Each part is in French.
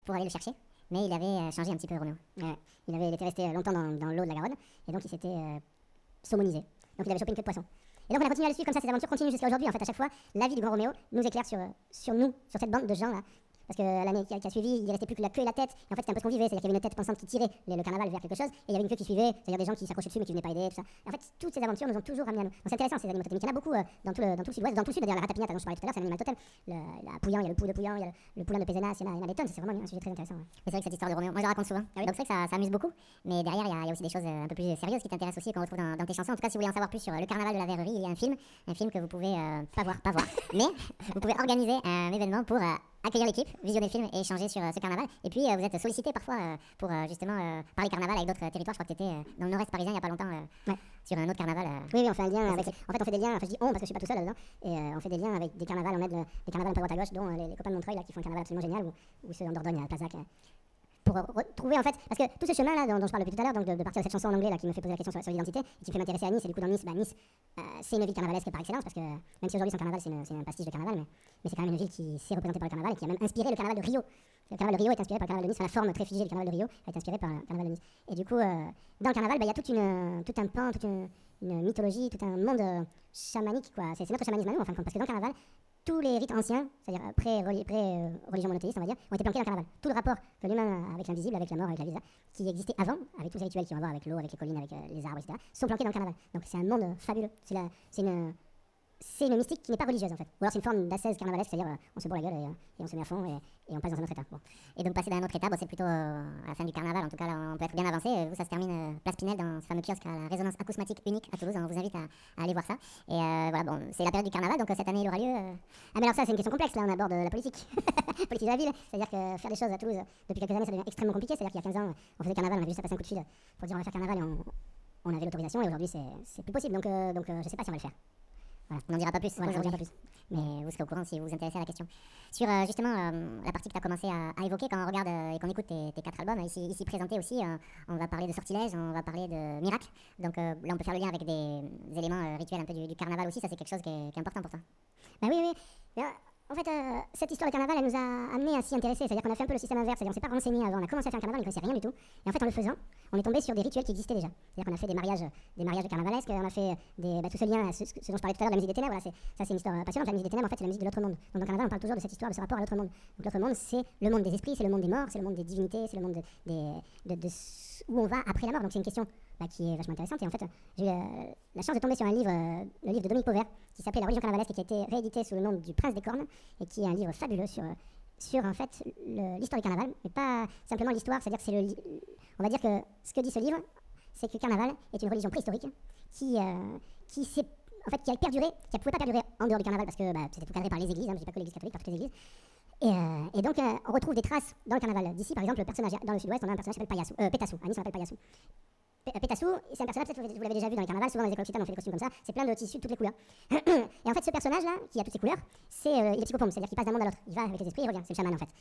pour aller le chercher, mais il avait changé un petit peu Roméo. Ouais. Il était resté longtemps dans l'eau de la Garonne, et donc il s'était saumonisé. Donc il avait chopé une queue de poisson. Et donc on a continué à le suivre comme ça, ces aventures continuent jusqu'à aujourd'hui. En fait, à chaque fois, la vie du grand Roméo nous éclaire sur nous, sur cette bande de gens là. Parce que l'année qui a suivi, il restait plus que la queue et la tête. Et en fait, c'était un peu ce qu'on vivait. C'est-à-dire qu'il y avait une tête pensante qui tirait le carnaval vers quelque chose, et il y avait une queue qui suivait, c'est-à-dire des gens qui s'accrochaient dessus mais qui venaient pas aider, tout ça. Et en fait, toutes ces aventures nous ont toujours ramenés à nous. Donc c'est intéressant ces animaux totémiques. Il y en a beaucoup dans tout le sud-ouest, dans tout le sud. D'ailleurs, la ratapignate dont je parlais tout à l'heure, c'est un animal totem. La Pouillan, il y a le pou de Pouillan, il y a le poulain de Pézenas, il y en a des tonnes. C'est vraiment un sujet très intéressant. Ouais. Mais c'est vrai que cette histoire de Roméo, moi je la raconte souvent. Ah oui. Donc c'est vrai que ça amuse beaucoup. Mais derrière, il y a aussi des choses un peu plus sérieuses qui t'intéressent aussi et qu'on retrouve dans tes chansons. En tout cas, si vous voulez en savoir plus sur le carnaval de la Verrerie, il y a un film que vous pouvez pas voir, mais vous pouvez organiser un événement pour accueillir l'équipe, visionner le film et échanger sur ce carnaval. Et puis vous êtes sollicité parfois pour justement parler carnaval avec d'autres territoires. Je crois que tu étais dans le nord-est parisien il y a pas longtemps ouais. Sur un autre carnaval. Oui, on fait un lien avec. En fait, on fait des liens. Enfin, je dis on parce que je suis pas tout seul là-dedans. Et on fait des liens avec des carnavals. On aide des carnavals un peu à droite à gauche, dont les copains de Montreuil là qui font un carnaval absolument génial, ou ceux en Dordogne à Plazac. Pour retrouver en fait, parce que tout ce chemin là dont je parle depuis tout à l'heure, donc de partir de cette chanson en anglais là qui me fait poser la question sur l'identité et qui me fait m'intéresser à Nice, et du coup dans Nice, Nice c'est une ville carnavalesque par excellence, parce que même si aujourd'hui son carnaval c'est un pastiche de carnaval, mais c'est quand même une ville qui s'est représentée par le carnaval et qui a même inspiré le carnaval de Rio. Le carnaval de Rio est inspiré par le carnaval de Nice, enfin, la forme très figée du carnaval de Rio est inspirée par le carnaval de Nice. Et du coup dans le carnaval il y a tout un pan, toute une mythologie, tout un monde chamanique quoi. C'est notre chamanisme à nous en fin de compte, parce que dans le carnaval tous les rites anciens, c'est-à-dire pré-religion monothéiste, on va dire, ont été planqués dans le carnaval. Tout le rapport que l'humain a avec l'invisible, avec la mort, avec la vie, qui existait avant, avec tous les rituels qui ont à voir avec l'eau, avec les collines, avec les arbres, etc., sont planqués dans le carnaval. Donc c'est un monde fabuleux. C'est une mystique qui n'est pas religieuse en fait. Ou alors c'est une forme d'ascèse carnavalesque, c'est-à-dire on se bourre la gueule et on se met à fond et on passe dans un autre état. Bon. Et donc passer dans un autre état, c'est plutôt à la fin du carnaval, en tout cas là, on peut être bien avancé. Vous, ça se termine place Pinel dans ce fameux kiosque à la résonance acousmatique unique à Toulouse. On vous invite à aller voir ça. Et voilà, bon, c'est la période du carnaval, donc cette année il aura lieu. Ah mais alors ça c'est une question complexe, là on aborde la politique. Politique de la ville, c'est-à-dire que faire des choses à Toulouse depuis quelques années ça devient extrêmement compliqué. C'est-à-dire qu'il y a 15 ans on faisait carnaval, on avait juste à passer un coup de fil pour dire on va faire carnaval et on avait l'autorisation, et aujourd'hui c'est plus possible, donc je sais pas si on va le faire. Voilà, on n'en dira pas plus, voilà, aujourd'hui, mais vous serez au courant si vous vous intéressez à la question. Sur justement la partie que tu as commencé à évoquer, quand on regarde et qu'on écoute tes 4 albums, ici présentés aussi, on va parler de sortilèges, on va parler de miracles. Donc là, on peut faire le lien avec des éléments rituels un peu du carnaval aussi. Ça, c'est quelque chose qui est important pour toi. Bah oui. Bien, en fait, cette histoire de carnaval, elle nous a amené à s'y intéresser. C'est-à-dire qu'on a fait un peu le système inverse. C'est-à-dire on s'est pas renseigné avant. On a commencé à faire un carnaval, on ne connaissait rien du tout. Et en fait, en le faisant, on est tombé sur des rituels qui existaient déjà. C'est-à-dire qu'on a fait des mariages de carnavalesques. On a fait tout ce lien, ce dont je parlais tout à l'heure, la musique des ténèbres. Voilà, c'est une histoire passionnante. La musique des ténèbres, en fait, c'est la musique de l'autre monde. Donc dans le carnaval, on parle toujours de cette histoire, de ce rapport à l'autre monde. Donc l'autre monde, c'est le monde des esprits, c'est le monde des morts, c'est le monde des divinités, c'est le monde où on va après la mort. Donc c'est une question qui est vachement intéressante. Et en fait, j'ai eu la chance de tomber sur un livre, le livre de Dominique Pauvert, qui s'appelait La religion carnavalesque, et qui a été réédité sous le nom du Prince des Cornes, et qui est un livre fabuleux sur en fait l'histoire du carnaval, mais pas simplement l'histoire. C'est-à-dire que on va dire que ce que dit ce livre, c'est que le carnaval est une religion préhistorique qui s'est en fait, qui a perduré, qui ne pouvait pas perdurer en dehors du carnaval parce que c'était tout cadré par les églises, je dis pas que l'église catholique, par toutes les églises. Et donc on retrouve des traces dans le carnaval d'ici. Par exemple, le personnage dans le sud-ouest, on a un personnage qui s'appelle Pétassou. À Nice, on l'appelle Payassou. Pétassou, c'est un personnage, peut-être vous l'avez déjà vu dans les carnavals, souvent dans les écoles occitanes on fait des costumes comme ça, c'est plein de tissus de toutes les couleurs. Et en fait, ce personnage-là, qui a toutes ces couleurs, il est psychopompe, c'est-à-dire qu'il passe d'un monde à l'autre. Il va avec les esprits, il revient, c'est le chaman en fait.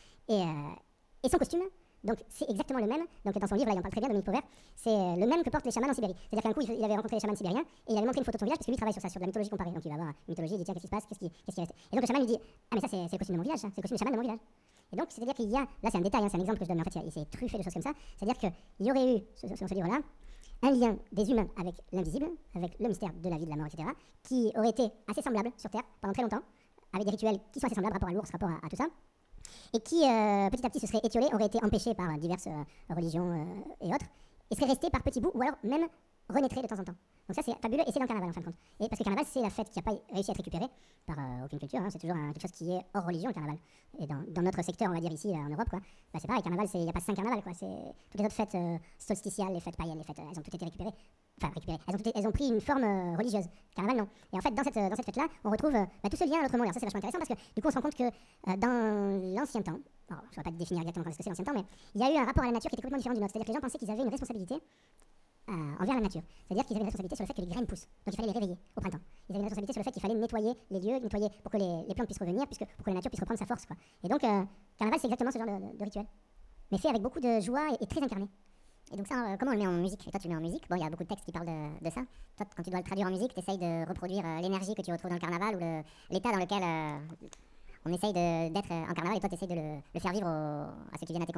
Et son costume, donc c'est exactement le même. Donc dans son livre, là, il en parle très bien, Dominique Pauvert, c'est le même que portent les chamans en Sibérie. C'est-à-dire qu'un coup, il avait rencontré les chamans sibériens et il avait montré une photo de son village, parce que lui il travaille sur ça, sur de la mythologie comparée. Donc il va voir une mythologie, il dit tiens, qu'est-ce qui se passe, qu'est-ce qui est resté. Et donc le chaman lui dit ah, mais ça c'est le costume de mon village, ça, c'est le costume du chaman de mon village. Et donc c'est-à-dire qu'il y a, là c'est un détail, c'est un exemple que je donne, mais en fait il s'est truffé de choses comme ça. C'est-à-dire qu'il y aurait eu, selon ce livre-là, un lien des humains avec l'invisible, avec le mystère de la vie, de la mort, etc., qui aurait été assez semblable sur Terre pendant très longtemps, avec des rituels qui sont assez semblables, rapport à l'ours, rapport à tout ça, et qui petit à petit se serait étiolé, aurait été empêché par diverses religions et autres, et serait resté par petits bouts, ou alors même renaîtrait de temps en temps. Donc ça c'est fabuleux, et c'est dans le carnaval en fin de compte. Et parce que le carnaval c'est la fête qui n'a pas réussi à être récupérée par aucune culture, c'est toujours quelque chose qui est hors religion, le carnaval. Et dans notre secteur, on va dire ici en Europe, quoi, c'est pareil, le carnaval, il n'y a pas 5 carnavals, quoi. C'est toutes les autres fêtes solsticiales, les fêtes païennes, les fêtes, elles ont toutes été récupérées. Enfin récupérées, elles ont pris une forme religieuse. Le carnaval non. Et en fait dans cette fête-là, on retrouve tout ce lien à l'autre monde. Alors ça c'est vachement intéressant parce que du coup on se rend compte que dans l'ancien temps, alors, je ne vais pas définir exactement ce que c'est l'ancien temps, mais il y a eu un rapport à la nature qui était complètement différent du nôtre. C'est-à-dire que les gens pensaient qu'ils avaient une responsabilité envers la nature. C'est-à-dire qu'ils avaient une responsabilité sur le fait que les graines poussent. Donc il fallait les réveiller au printemps. Ils avaient une responsabilité sur le fait qu'il fallait nettoyer les lieux, nettoyer pour que les plantes puissent revenir, pour que la nature puisse reprendre sa force, quoi. Et donc, carnaval, c'est exactement ce genre de rituel. Mais fait avec beaucoup de joie et très incarné. Et donc ça, comment on le met en musique? Et toi, tu le mets en musique. Bon, il y a beaucoup de textes qui parlent de ça. Toi, quand tu dois le traduire en musique, tu essayes de reproduire l'énergie que tu retrouves dans le carnaval ou l'état dans lequel on essaye d'être en carnaval, et toi, tu essayes de le faire vivre à ceux qui viennent à tes